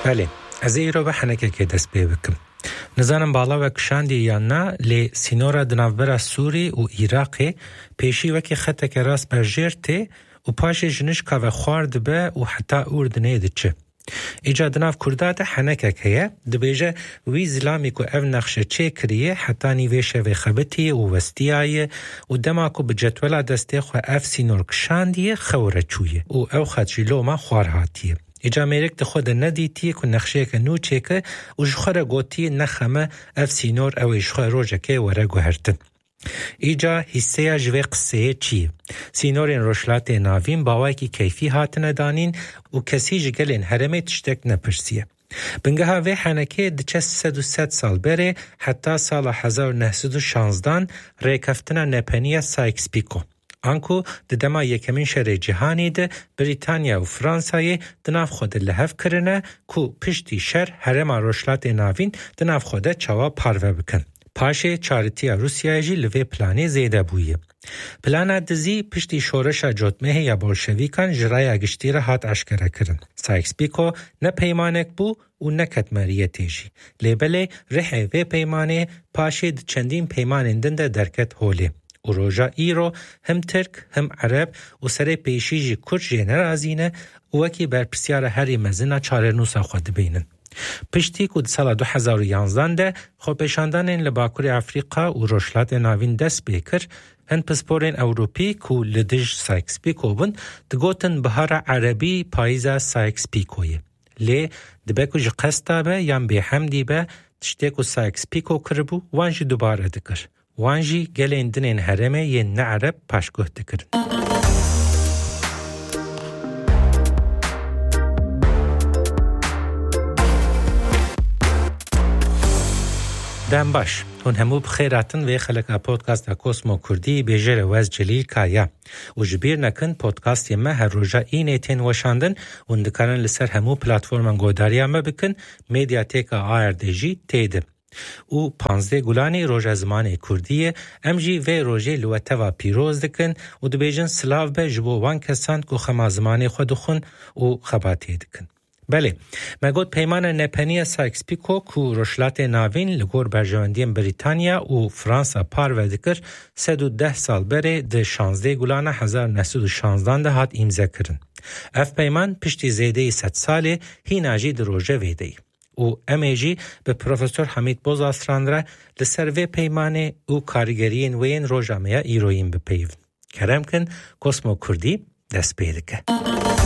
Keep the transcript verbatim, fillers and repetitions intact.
بله از ایرو به حنکه که دست بی بکم. نزانم بالا و کشاندی یا نه لی سینورا دنابرا سوری و عراقی پیشی وکی خطه که راست برجرته و پاش جنش که و خوارد به و حتی اردنه دچه. ایجا دناف کردات حنکه که دبیجه وی زلامی که او نقشه چه کریه حتی نیوشه و خبتی و وستیای و دماکو بجتولا دسته خو اف سینور کشاندیه خوره چویه و او خدشیلو ما خوار هاتیه. ایجا میرک دخود ندیتی که نقشه که نو چیکه و جخوره گوتی نخمه اف سینور او جخوره روژه که وره گوهرتن. ایجا حصه جوه قصه چیه؟ سینورین روشلات ناوین باوای که کیفی هاتنه دانین و کسی جگلین هرمه تشتک نپرسیه. بنگه ها وی حنکه دچه سد و ست سال بره حتی سال هزار و نهصد و شانزده ریکفتنه نپنیه سایکس پیکو. آنکو ددما یکمین شهر جهانی ده بریتانیا و فرانسای دناف خود لحف کرنه کو پشتی شهر هرم روشلات ناوین دناف خود چوا پارو بکن. پاشه چارتیا روسیای جی لوی پلانی زیده بویه. پلانا دزی پشتی شورش جوتمه یا بولشویکان جرای اگشتی را هات اشکره کرن. سایکس پیکو نه پیمانک بو و نه کتمریه تیجی. لیبله رحه وی پیمانه پاشه د چندین پیمانندن ده درکت هوله. و روژا ایرو هم ترک هم عرب و سر پیشیجی کرد جنر ازینه و وکی بر پسیار هری مزنه چاره نوسا خود بینن. پشتی که سال دو هزار و یازده ده خو پیشاندن این لباکوری افریقا و روشلات ناوین دست بیکر هن پسپورین اوروپی که لدج سایکس پیکو بند دگوتن بهار عربی پایزا سایکس پیکویه. لی دبکو جه قستا به یم به حمدی به تشتیکو سایکس پیکو کربو وانجی دوباره دکر. وانجی گلین دنین هرمه یه نعرب پاشگوه دکرن. دم باش هون همو بخیراتن و خلق پودکاست کوسمو کردی بیجر وز جلیل کایا و جبیر نکن پودکاست یمه هر روژا اینه تین وشاندن و اندکارن لسر همو پلاتفورمان گوداری همه بکن میدیاتیکا آر دی جی تیده و پانزده گلانی روژا زمان کردیه امجی و روژه لوته و پیروز دکن و دو بیجن سلاو به جبو وان کساند که خما زمان خود خون و خباتی دکن. بله مگود پیمان نپنی سایکس پیکو کو روشلات ناوین لگور برجواندیم بریتانیا و فرانسا پار و دکر سد و ده سال بره ده شانزده گلانه هزار نسود و شانزدان ده هات ایمزه کرن. اف پیمان پشتی زیده ست ساله هی ناجی در روژه ویده و امیجی به پروفسور حمید بوزاستران را لسر وی پیمانه و کارگرین وین روژامه ایروین بپیون. کرم کن کوسمو کردی دست پیده که.